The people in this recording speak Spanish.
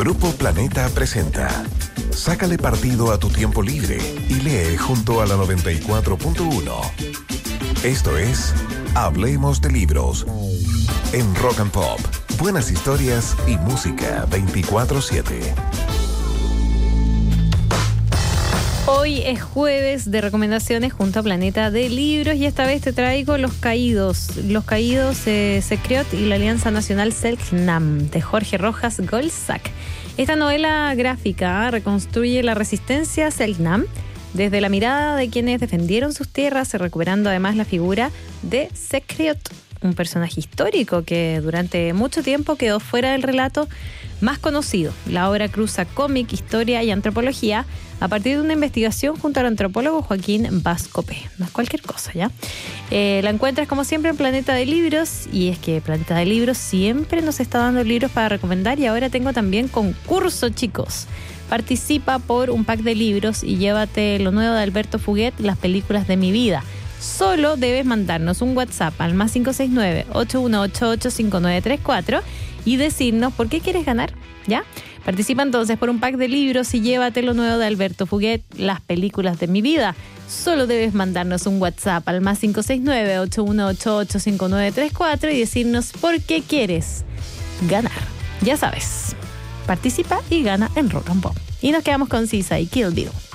Grupo Planeta presenta Sácale partido a tu tiempo libre y lee junto a la 94.1. Esto es Hablemos de Libros en Rock and Pop. Buenas historias y música 24/7. Hoy es jueves de recomendaciones junto a Planeta de Libros y esta vez te traigo Los Caídos, Secret y la Alianza Nacional Selknam de Jorge Rojas Golsac. Esta novela gráfica reconstruye la resistencia Selknam desde la mirada de quienes defendieron sus tierras, recuperando además la figura de Secret, un personaje histórico que durante mucho tiempo quedó fuera del relato más conocido. La obra cruza cómic, historia y antropología a partir de una investigación junto al antropólogo Joaquín Vázquez. No es cualquier cosa, ¿ya? La encuentras como siempre en Planeta de Libros, y es que Planeta de Libros siempre nos está dando libros para recomendar, y ahora tengo también concurso, chicos. Participa por un pack de libros y llévate lo nuevo de Alberto Fuguet, Las películas de mi vida. Solo debes mandarnos un WhatsApp al más 569-8188-5934 y decirnos por qué quieres ganar, ¿ya? Participa entonces por un pack de libros y llévate lo nuevo de Alberto Fuguet, Las películas de mi vida. Solo debes mandarnos un WhatsApp al más 569-8188-5934 y decirnos por qué quieres ganar. Ya sabes, participa y gana en Rock and Pop. Y nos quedamos con Sisa y Kill Bill.